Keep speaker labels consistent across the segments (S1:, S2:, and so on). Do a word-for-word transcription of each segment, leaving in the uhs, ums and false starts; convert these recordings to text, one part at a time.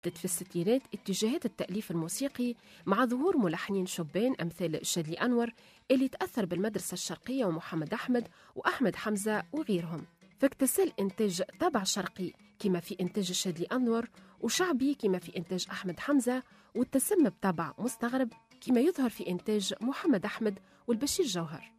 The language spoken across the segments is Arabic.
S1: بدت في الستينات اتجاهات التأليف الموسيقي مع ظهور ملحنين شبان أمثال شادلي أنور اللي تأثر بالمدرسة الشرقية ومحمد أحمد وأحمد حمزة وغيرهم، فاكتسل إنتاج طابع شرقي كما في إنتاج شادلي أنور، وشعبي كما في إنتاج أحمد حمزة، والتسم بطابع مستغرب كما يظهر في إنتاج محمد أحمد والبشير جوهر.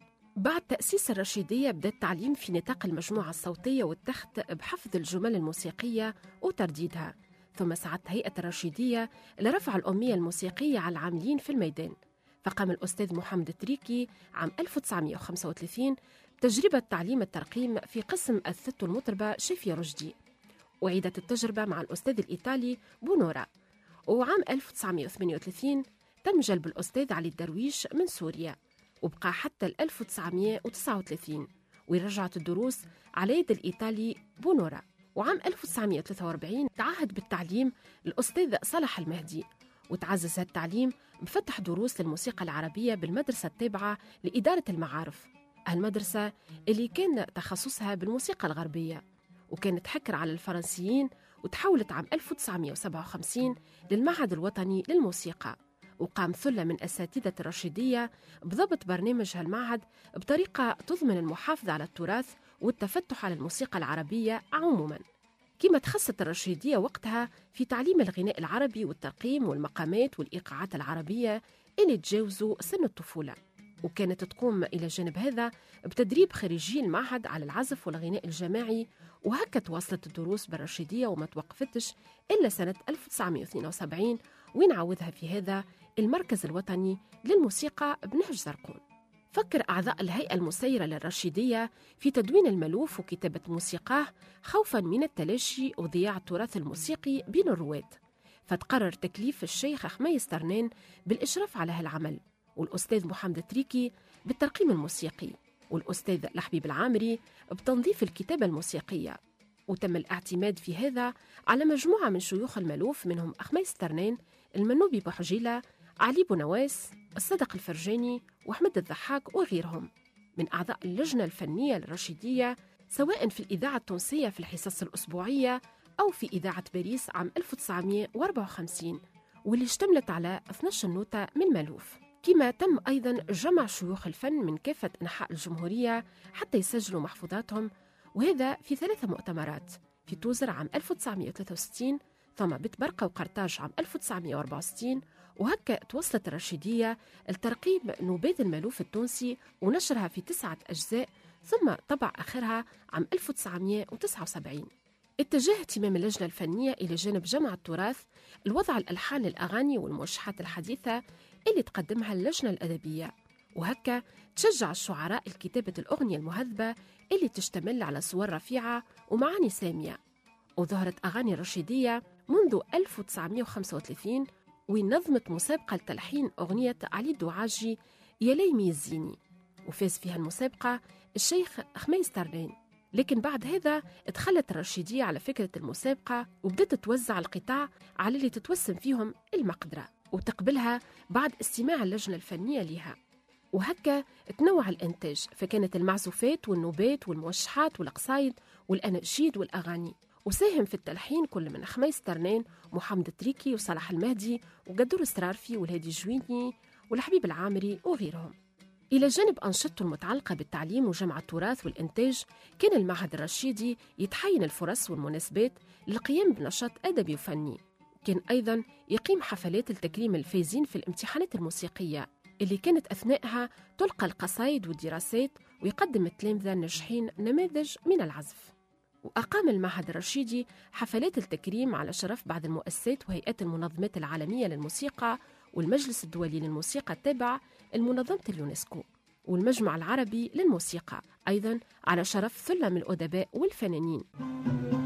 S1: بعد تأسيس الرشيدية بدأ التعليم في نطاق المجموعة الصوتية والتخت بحفظ الجمل الموسيقية وترديدها، ثم سعت هيئة الرشيدية لرفع الأمية الموسيقية على العاملين في الميدان، فقام الأستاذ محمد التريكي عام ألف وتسعمائة وخمسة وثلاثين تجربة تعليم الترقيم في قسم الثت المطربة شافية رشدي، وعيدت التجربة مع الأستاذ الإيطالي بونورا، وعام ألف وتسعمائة وثمانية وثلاثين تم جلب الأستاذ علي الدرويش من سوريا، وبقى حتى ألف وتسعمائة وتسعة وثلاثين ورجعت الدروس على يد الإيطالي بونورا. وعام ألف وتسعمائة وثلاثة وأربعين تعهد بالتعليم الأستاذ صلاح المهدي، وتعزز هالتعليم بفتح دروس للموسيقى العربية بالمدرسة التابعة لإدارة المعارف، المدرسة اللي كان تخصصها بالموسيقى الغربية، وكانت حكر على الفرنسيين، وتحولت عام ألف وتسعمائة وسبعة وخمسين للمعهد الوطني للموسيقى، وقام ثلة من أساتذة الرشيدية بضبط برنامج هالمعهد بطريقة تضمن المحافظة على التراث والتفتح على الموسيقى العربية عموماً. كما تخصت الرشيدية وقتها في تعليم الغناء العربي والترقيم والمقامات والإيقاعات العربية اللي تجاوزوا سن الطفولة، وكانت تقوم إلى جانب هذا بتدريب خريجي المعهد على العزف والغناء الجماعي، وهكا تواصلت الدروس بالرشيدية وما توقفتش إلا سنة ألف وتسعمائة واثنين وسبعين وين عوضها في هذا المركز الوطني للموسيقى بنهج زرقون. فكر أعضاء الهيئة المسيرة للرشيدية في تدوين الملوف وكتابة موسيقاه خوفاً من التلاشي وضياع التراث الموسيقي بين الرواد، فتقرر تكليف الشيخ خميس ترنان بالإشراف على هالعمل، والأستاذ محمد التريكي بالترقيم الموسيقي، والأستاذ لحبيب العامري بتنظيف الكتابة الموسيقية. وتم الاعتماد في هذا على مجموعة من شيوخ الملوف، منهم خميس ترنان، المنوبي بوحجيلة، علي بونواس، الصدق الفرجاني، وأحمد الضحاك وغيرهم من أعضاء اللجنة الفنية للرشيدية، سواء في الإذاعة التونسية في الحصص الأسبوعية أو في إذاعة باريس عام ألف وتسعمائة وأربعة وخمسين، واللي اشتملت على اثني عشر نوتة من ملوف. كما تم أيضاً جمع شيوخ الفن من كافة أنحاء الجمهورية حتى يسجلوا محفوظاتهم، وهذا في ثلاثة مؤتمرات، في توزر عام ألف وتسعمائة وثلاثة وستين، ثم بتبرقة وقرطاج عام ألف وتسعمائة وأربعة وستين، وهكا توصلت الرشيدية الترقيم نوبات الملوف التونسي ونشرها في تسعة أجزاء، ثم طبع آخرها عام ألف وتسعمائة وتسعة وسبعين. اتجاه اهتمام اللجنة الفنية إلى جانب جمع التراث الوضع الألحان للأغاني والموشحات الحديثة اللي تقدمها اللجنة الأدبية، وهكا تشجع الشعراء الكتابة الأغنية المهذبة اللي تشتمل على صور رفيعة ومعاني سامية. وظهرت أغاني الرشيدية منذ ألف وتسعمائة وخمسة وثلاثين، ونظمت مسابقة لتلحين أغنية علي الدعاجي يا ليمي الزيني، وفاز فيها المسابقة الشيخ خميس ترنان. لكن بعد هذا اتخلت الرشيدية على فكرة المسابقة، وبدأت توزع القطاع على اللي تتوسم فيهم المقدرة وتقبلها بعد استماع اللجنة الفنية لها، وهكا تنوع الإنتاج، فكانت المعزوفات والنوبات والموشحات والقصايد والأناشيد والأغاني. وساهم في التلحين كل من خميس ترنان، محمد التريكي، وصلاح المهدي، وقدور السرارفي، والهادي الجويني، والحبيب العامري وغيرهم. إلى جانب أنشطته المتعلقة بالتعليم وجمع التراث والإنتاج، كان المعهد الرشيدي يتحين الفرص والمناسبات للقيام بنشاط أدبي وفني. كان أيضاً يقيم حفلات لتكريم الفائزين في الامتحانات الموسيقية اللي كانت أثناءها تلقى القصائد والدراسات، ويقدم التلامذة الناجحين نماذج من العزف. وأقام المعهد الرشيدي حفلات التكريم على شرف بعض المؤسسات وهيئات المنظمات العالمية للموسيقى، والمجلس الدولي للموسيقى التابع لمنظمة اليونسكو، والمجمع العربي للموسيقى، أيضاً على شرف ثلة من الأدباء والفنانين.